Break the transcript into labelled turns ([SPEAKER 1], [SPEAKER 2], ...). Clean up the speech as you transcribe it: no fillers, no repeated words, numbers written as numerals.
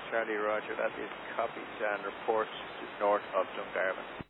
[SPEAKER 1] Charlie Roger, that is copied and reports just north of Dungarvan.